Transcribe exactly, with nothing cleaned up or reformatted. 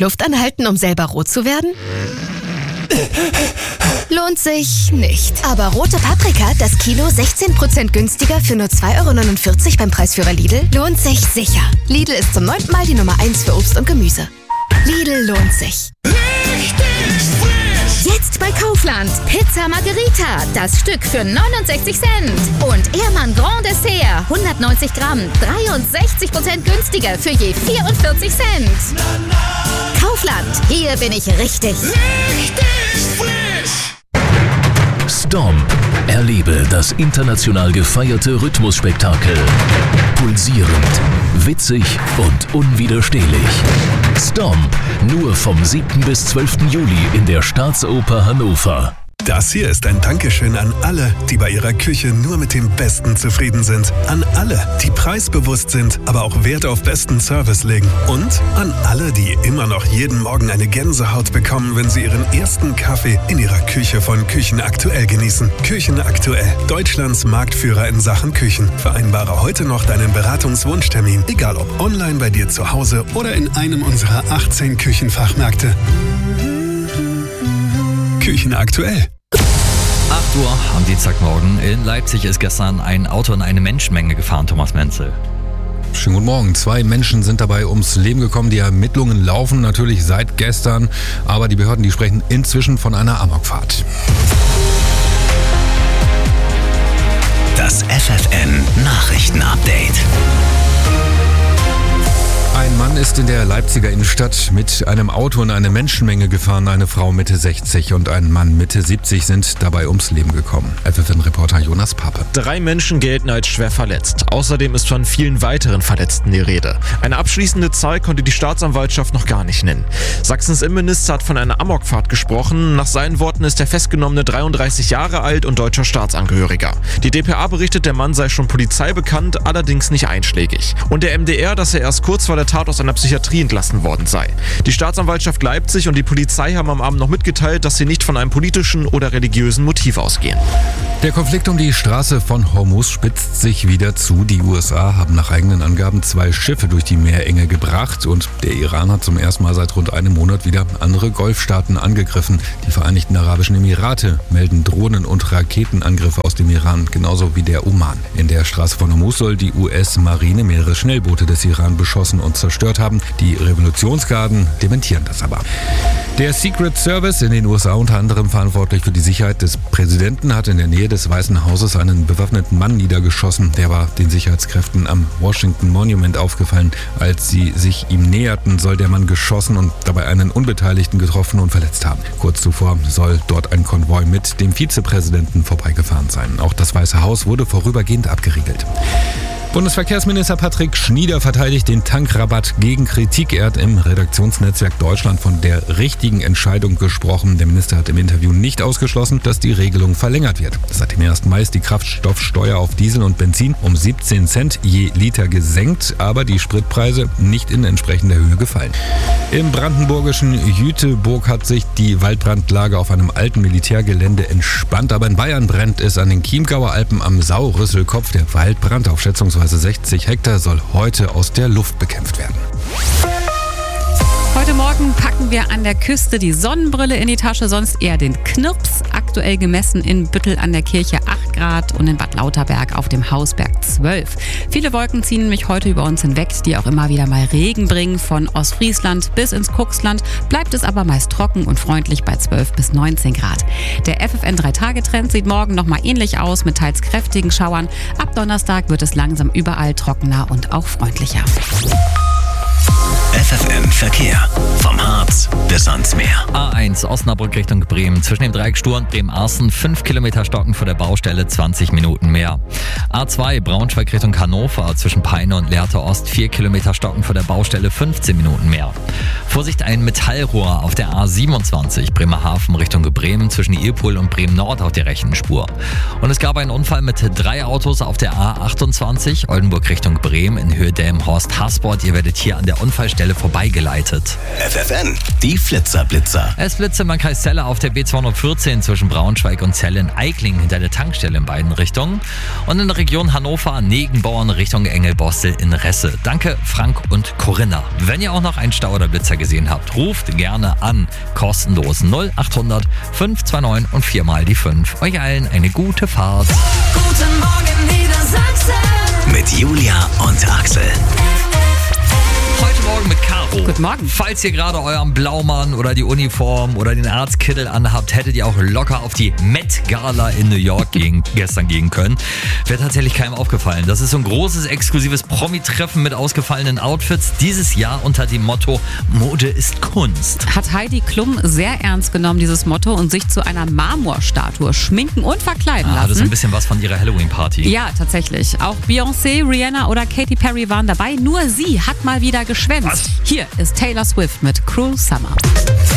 Luft anhalten, um selber rot zu werden? Lohnt sich nicht. Aber rote Paprika, das Kilo sechzehn Prozent günstiger für nur zwei Euro neunundvierzig beim Preisführer Lidl, lohnt sich sicher. Lidl ist zum neunten Mal die Nummer eins für Obst und Gemüse. Lidl lohnt sich. Jetzt bei Kaufland. Pizza Margherita, das Stück für neunundsechzig Cent. Und Ehrmann Grand Dessert, hundertneunzig Gramm, dreiundsechzig Prozent günstiger für je vierundvierzig Cent. Kaufland, hier bin ich richtig. Richtig frisch. Stomp. Erlebe das international gefeierte Rhythmusspektakel. Pulsierend, witzig und unwiderstehlich. Stomp. Nur vom siebten bis zwölften Juli in der Staatsoper Hannover. Das hier ist ein Dankeschön an alle, die bei ihrer Küche nur mit dem Besten zufrieden sind. An alle, die preisbewusst sind, aber auch Wert auf besten Service legen. Und an alle, die immer noch jeden Morgen eine Gänsehaut bekommen, wenn sie ihren ersten Kaffee in ihrer Küche von Küchen Aktuell genießen. Küchen Aktuell, Deutschlands Marktführer in Sachen Küchen. Vereinbare heute noch deinen Beratungswunschtermin, egal ob online bei dir zu Hause oder in einem unserer achtzehn Küchenfachmärkte. Küchen Aktuell. acht Uhr am Dienstagmorgen. In Leipzig ist gestern ein Auto in eine Menschenmenge gefahren, Thomas Menzel. Schönen guten Morgen. Zwei Menschen sind dabei ums Leben gekommen. Die Ermittlungen laufen natürlich seit gestern, aber die Behörden, die sprechen inzwischen von einer Amokfahrt. Das F F N-Nachrichten-Update. Ein Mann ist in der Leipziger Innenstadt mit einem Auto in eine Menschenmenge gefahren. Eine Frau Mitte sechzig und ein Mann Mitte siebzig sind dabei ums Leben gekommen. F F N-Reporter Jonas Pape. Drei Menschen gelten als schwer verletzt. Außerdem ist von vielen weiteren Verletzten die Rede. Eine abschließende Zahl konnte die Staatsanwaltschaft noch gar nicht nennen. Sachsens Innenminister hat von einer Amokfahrt gesprochen. Nach seinen Worten ist der Festgenommene dreiunddreißig Jahre alt und deutscher Staatsangehöriger. Die d p a berichtet, der Mann sei schon Polizei bekannt, allerdings nicht einschlägig. Und der M D R, dass er erst kurz vor der Tat aus einer Psychiatrie entlassen worden sei. Die Staatsanwaltschaft Leipzig und die Polizei haben am Abend noch mitgeteilt, dass sie nicht von einem politischen oder religiösen Motiv ausgehen. Der Konflikt um die Straße von Hormuz spitzt sich wieder zu. Die U S A haben nach eigenen Angaben zwei Schiffe durch die Meerenge gebracht und der Iran hat zum ersten Mal seit rund einem Monat wieder andere Golfstaaten angegriffen. Die Vereinigten Arabischen Emirate melden Drohnen- und Raketenangriffe aus dem Iran, genauso wie der Oman. In der Straße von Hormuz soll die U S-Marine mehrere Schnellboote des Iran beschossen und zerstört haben. Die Revolutionsgarden dementieren das aber. Der Secret Service, in den U S A unter anderem verantwortlich für die Sicherheit des Präsidenten, hat in der Nähe des Weißen Hauses einen bewaffneten Mann niedergeschossen. Der war den Sicherheitskräften am Washington Monument aufgefallen. Als sie sich ihm näherten, soll der Mann geschossen und dabei einen Unbeteiligten getroffen und verletzt haben. Kurz zuvor soll dort ein Konvoi mit dem Vizepräsidenten vorbeigefahren sein. Auch das Weiße Haus wurde vorübergehend abgeriegelt. Bundesverkehrsminister Patrick Schnieder verteidigt den Tankrabatt gegen Kritik. Er hat im Redaktionsnetzwerk Deutschland von der richtigen Entscheidung gesprochen. Der Minister hat im Interview nicht ausgeschlossen, dass die Regelung verlängert wird. Seit dem ersten Mai ist die Kraftstoffsteuer auf Diesel und Benzin um siebzehn Cent je Liter gesenkt, aber die Spritpreise nicht in entsprechender Höhe gefallen. Im brandenburgischen Jüterbog hat sich die Waldbrandlage auf einem alten Militärgelände entspannt, aber in Bayern brennt es an den Chiemgauer Alpen am Sau-Rüsselkopf. Der Waldbrand auf schätzungsweise sechzig Hektar soll heute aus der Luft bekämpft werden. Heute Morgen packen wir an der Küste die Sonnenbrille in die Tasche, sonst eher den Knirps. Aktuell gemessen in Büttel an der Kirche acht Grad und in Bad Lauterberg auf dem Hausberg zwölf. Viele Wolken ziehen nämlich heute über uns hinweg, die auch immer wieder mal Regen bringen. Von Ostfriesland bis ins Kuxland bleibt es aber meist trocken und freundlich bei zwölf bis neunzehn Grad. Der F F N drei Tage Trend sieht morgen nochmal ähnlich aus mit teils kräftigen Schauern. Ab Donnerstag wird es langsam überall trockener und auch freundlicher. F F N Verkehr. Vom Harz bis ans Meer. A eins Osnabrück Richtung Bremen. Zwischen dem Dreieck Stur und Bremen-Arsen fünf Kilometer Stocken vor der Baustelle, zwanzig Minuten mehr. A zwei Braunschweig Richtung Hannover. Zwischen Peine und Lehrte Ost vier Kilometer Stocken vor der Baustelle, fünfzehn Minuten mehr. Vorsicht, ein Metallrohr auf der A siebenundzwanzig Bremerhaven Richtung Bremen. Zwischen Ilpol und Bremen-Nord auf der rechten Spur. Und es gab einen Unfall mit drei Autos auf der A achtundzwanzig Oldenburg Richtung Bremen in Höhe Delmenhorst-Hasport. Ihr werdet hier an der Unfallstelle vorbeigeleitet. F F N, die Flitzerblitzer. Verkehr. Es blitzt im Landkreis Celle auf der B zweihundertvierzehn zwischen Braunschweig und Celle in Eikling hinter der Tankstelle in beiden Richtungen. Und in der Region Hannover, Negenbauern Richtung Engelbostel in Resse. Danke Frank und Corinna. Wenn ihr auch noch einen Stau oder Blitzer gesehen habt, ruft gerne an. Kostenlos null acht hundert fünf zwei neun und viermal die fünf. Euch allen eine gute Fahrt. Guten Morgen Niedersachsen. Mit Julia und Axel. Heute Morgen mit Caro. Guten Morgen. Falls ihr gerade euren Blaumann oder die Uniform oder den Arztkittel anhabt, hättet ihr auch locker auf die Met Gala in New York gegen, gestern gehen können. Wäre tatsächlich keinem aufgefallen. Das ist so ein großes, exklusives Promi-Treffen mit ausgefallenen Outfits. Dieses Jahr unter dem Motto Mode ist Kunst. Hat Heidi Klum sehr ernst genommen, dieses Motto, und sich zu einer Marmorstatue schminken und verkleiden Ah, lassen. das ist ein bisschen was von ihrer Halloween-Party. Ja, tatsächlich. Auch Beyoncé, Rihanna oder Katy Perry waren dabei. Nur sie hat mal wieder geschwänzt. Was? Hier ist Taylor Swift mit Cruel Summer.